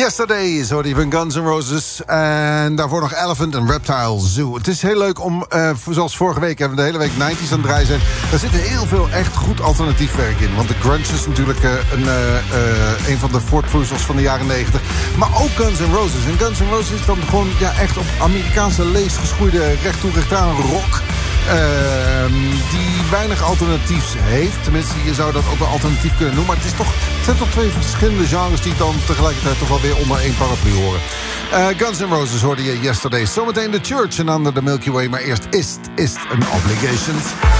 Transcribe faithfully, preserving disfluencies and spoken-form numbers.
Yesterday, zo die van Guns N' Roses. En daarvoor nog Elephant and Reptile Zoo. Het is heel leuk om, uh, zoals vorige week hebben we de hele week negentig aan het draaien zijn. Daar zit heel veel echt goed alternatief werk in. Want de grunge is natuurlijk uh, een, uh, uh, een van de voortvloeisels van de jaren negentig. Maar ook Guns N' Roses. En Guns N' Roses is dan gewoon ja, echt op Amerikaanse leest geschoeide recht toe recht aan rock. Uh, die weinig alternatiefs heeft. Tenminste, je zou dat ook wel alternatief kunnen noemen. Maar het, is toch, het zijn toch twee verschillende genres die dan tegelijkertijd toch wel weer onder één paraplu horen. Uh, Guns N' Roses hoorde je Yesterday. Zometeen The Church en Under the Milky Way. Maar eerst Ist, Ist an Obligations.